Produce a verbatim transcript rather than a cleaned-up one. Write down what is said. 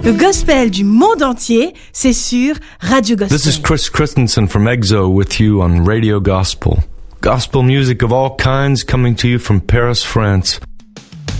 Le gospel du monde entier, c'est sur Radio Gospel. This is Chris Christensen from EXO with you on Radio Gospel. Gospel music of all kinds coming to you from Paris, France.